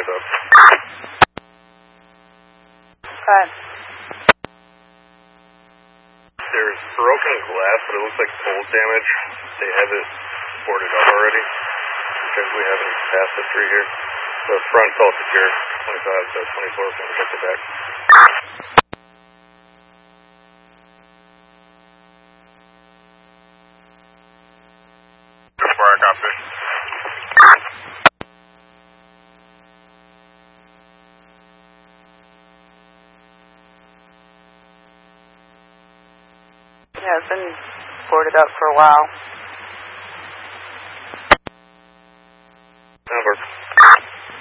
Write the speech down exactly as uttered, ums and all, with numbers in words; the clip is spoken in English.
eyes up. Five. There's broken glass, but it looks like cold damage. They have it boarded up already because we haven't passed the three here. The front's all secure. twenty-five to twenty-four, so we'll check the back. Good fire, copy. Yeah, it's been boarded up for a while.